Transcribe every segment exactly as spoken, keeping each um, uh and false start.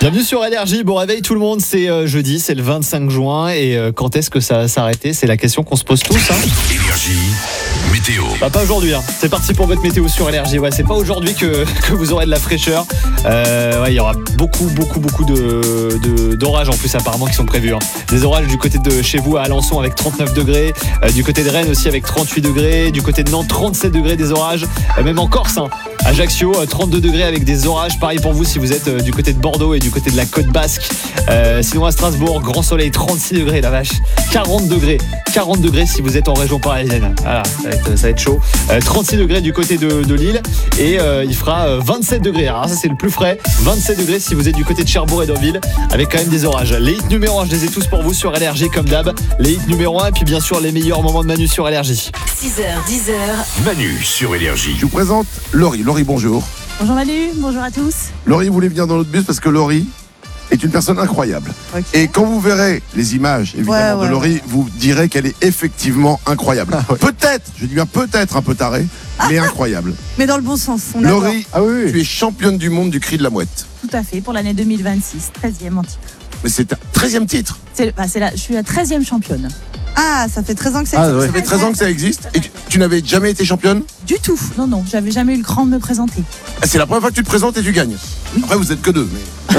Bienvenue sur Énergie, bon réveil tout le monde, c'est euh, jeudi, c'est le vingt-cinq juin et euh, quand est-ce que ça va s'arrêter? C'est la question qu'on se pose tous. Hein. Énergie, météo. Bah, pas aujourd'hui, hein. C'est parti pour votre météo sur Énergie. Ouais, c'est pas aujourd'hui que, que vous aurez de la fraîcheur. Euh, ouais, il y aura beaucoup, beaucoup, beaucoup de, de, d'orages en plus apparemment qui sont prévus. Hein. Des orages du côté de chez vous à Alençon avec trente-neuf degrés, euh, du côté de Rennes aussi avec trente-huit degrés, du côté de Nantes trente-sept degrés des orages, euh, même en Corse, hein. Ajaccio, trente-deux degrés avec des orages. Pareil pour vous si vous êtes du côté de Bordeaux et du côté de la côte basque. Euh, sinon à Strasbourg, grand soleil, trente-six degrés, la vache. quarante degrés. quarante degrés si vous êtes en région parisienne. Voilà, ça va être, ça va être chaud. Euh, trente-six degrés du côté de, de Lille. Et euh, il fera euh, vingt-sept degrés. Alors ça c'est le plus frais. vingt-sept degrés si vous êtes du côté de Cherbourg et Deauville. Avec quand même des orages. Les hits numéro un, je les ai tous pour vous sur Énergie comme d'hab. Les hits numéro un et puis bien sûr les meilleurs moments de Manu sur Énergie. six heures, dix heures. Manu sur Énergie. Je vous présente Laurie. Laurie, bonjour. Bonjour Manu, bonjour à tous. Laurie voulait venir dans notre bus parce que Laurie est une personne incroyable. Okay. Et quand vous verrez les images, évidemment, ouais, ouais, de Laurie, ouais. vous direz qu'elle est effectivement incroyable. Ah, ouais. Peut-être, je dis bien peut-être un peu tarée, mais incroyable. Mais dans le bon sens. On Laurie, Ah oui, oui. tu es championne du monde du cri de la mouette. Tout à fait, pour l'année deux mille vingt-six, treizième en titre. Mais c'est un treizième titre. C'est, bah, c'est la, je suis la treizième championne. Ah, ça fait treize ans que ça Ah, existe. ouais. Ça fait treize ans que ça existe. Et tu, tu n'avais jamais été championne? Du tout. Non, non, j'avais jamais eu le cran de me présenter. C'est la première fois que tu te présentes et tu gagnes. Après, vous êtes que deux. Mais...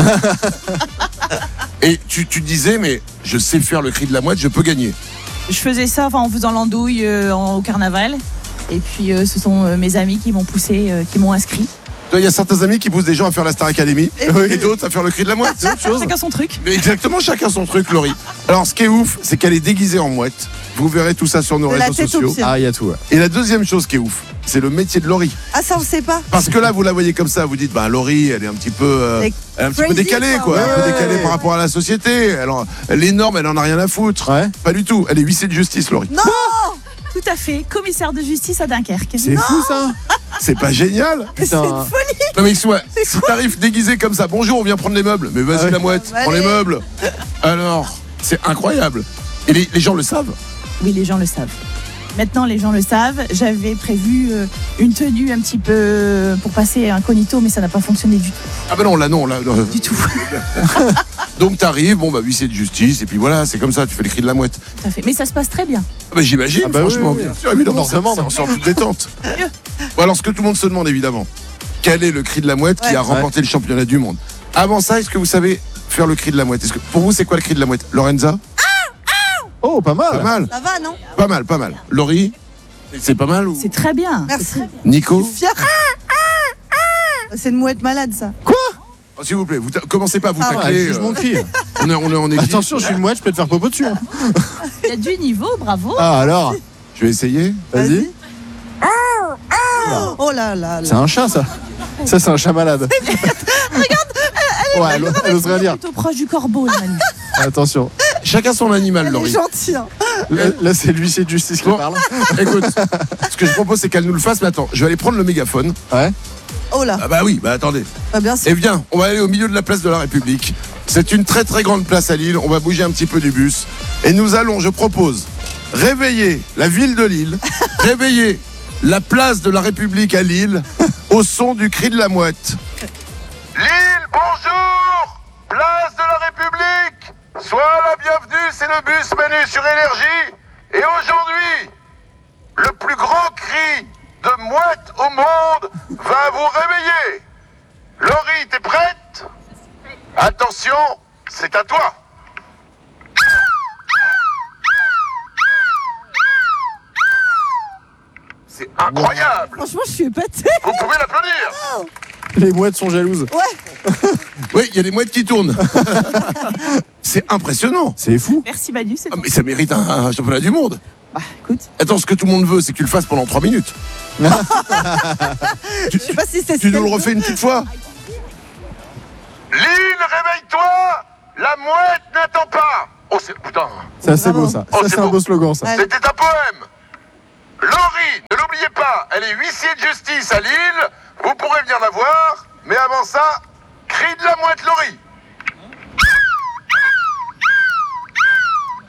et tu, tu disais, mais je sais faire le cri de la mouette, je peux gagner. Je faisais ça enfin, en faisant l'andouille euh, en- au carnaval. Et puis euh, ce sont euh, mes amis qui m'ont poussé, euh, qui m'ont inscrit. Il y a certains amis qui poussent des gens à faire la Star Academy et, et d'autres à faire le cri de la mouette. C'est autre chose. Chacun son truc. Mais exactement, chacun son truc, Laurie. Alors, ce qui est ouf, c'est qu'elle est déguisée en mouette. Vous verrez tout ça sur nos De la réseaux tête aux sociaux. pieds. Ah, il y a tout. Ouais. Et la deuxième chose qui est ouf, c'est le métier de Laurie. Ah, ça, on sait pas. Parce que là, vous la voyez comme ça, vous dites, bah, Laurie, elle est un petit peu, euh, Elle est elle est un petit peu crazy, décalée, quoi. quoi. Un peu Ouais. décalée par rapport à la société. Elle en- les normes, elle en a rien à foutre. Ouais. Pas du tout. Elle est huissier de justice, Laurie. Non, Tout à fait, commissaire de justice à Dunkerque. C'est fou ça. C'est pas génial. Putain. Non, mais soit, si t'arrives déguisé comme ça, bonjour, on vient prendre les meubles. Mais vas-y, Ah ouais. la mouette, Allez. prends les meubles. Alors, c'est incroyable. Et les, les gens le savent. Oui, les gens le savent. Maintenant, les gens le savent. J'avais prévu euh, une tenue un petit peu euh, pour passer incognito, mais ça n'a pas fonctionné du tout. Ah ben non, là non, là. non. Du tout. Donc t'arrives, bon bah huissier de justice, et puis voilà, c'est comme ça, tu fais le cri de la mouette. Tout à fait. Mais ça se passe très bien. Ah bah j'imagine, Ah bah franchement, oui, oui, bien oui. sûr, évidemment, On c'est se demande. c'est en toute détente. Bon, alors ce que tout le monde se demande évidemment, quel est le cri de la mouette qui Ouais. a remporté le championnat du monde? Avant ça, est-ce que vous savez faire le cri de la mouette? Est-ce que pour vous c'est quoi le cri de la mouette? Lorenza? Oh, pas mal. Pas mal, ça va, non? pas mal, pas mal. Laurie? C'est pas mal ou... C'est très bien. Merci. Nico? Fier. C'est une mouette malade, ça. Oh, s'il vous plaît, vous ta- commencez pas à vous Ah, tacler. Juge mon euh, cri. on est, on est en équipe. Attention, je suis une mouette, je peux te faire popo dessus. hein. Il y a du niveau, bravo. Ah alors. Je vais essayer. Vas-y. Oh là là C'est là. un chat ça. Ça c'est un chat malade. Regarde. Ouais, elle, elle ose rien dire. Plutôt proche du corbeau, là, Manu. Attention. Chacun son animal, Elle est Laurie. gentille. Hein. Là, là, c'est l'huissier de justice qui Bon. parle. Écoute, ce que je propose c'est qu'elle nous le fasse, mais attends, je vais aller prendre le mégaphone. Ouais. Oh là. Ah bah oui, bah attendez. Bah, bien sûr. Eh bien, on va aller au milieu de la place de la République. C'est une très très grande place à Lille. On va bouger un petit peu du bus. Et nous allons, je propose, réveiller la ville de Lille, réveiller la place de la République à Lille au son du cri de la mouette. Lille, bonjour! Place de la République! Sois la bienvenue, c'est le bus Manu sur Énergie. Et aujourd'hui, le plus grand cri de mouette au monde va vous réveiller. Laurie, t'es prête? Attention, c'est à toi. C'est incroyable. Franchement, je suis épatée. Vous pouvez l'applaudir. Les mouettes sont jalouses. Ouais. Oui, il y a des mouettes qui tournent. C'est impressionnant. C'est fou. Merci, Manu. C'est Ah, mais ça mérite un, un championnat du monde. Bah, écoute. Attends, ce que tout le monde veut, c'est que tu le fasses pendant trois minutes. Je sais pas si c'est Tu nous le refais une petite fois? Lille, réveille-toi. La mouette n'attend pas. Oh, c'est... Putain. C'est assez beau ça. Oh, Ça c'est c'est un beau. beau slogan ça. Ouais. C'était un poème. Laurie, ne l'oubliez pas, elle est huissier de justice à Lille. Vous pourrez venir la voir. Mais avant ça, cri de la mouette, Laurie.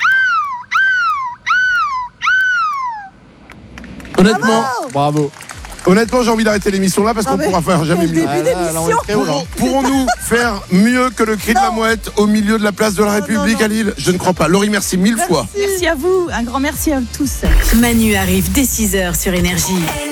Honnêtement, Bravo. Honnêtement, j'ai envie d'arrêter l'émission là parce Ah, qu'on mais pourra faire jamais quel mieux. début Ah, là, là, on est d'émission. très haut, là. Pourrons- Pourrons-nous faire mieux que le cri de la Non. mouette au milieu de la place de la Non, République non, non. à Lille? Je ne crois pas. Laurie, merci mille fois. Merci à vous, un grand merci à tous. Manu arrive dès six heures sur Énergie.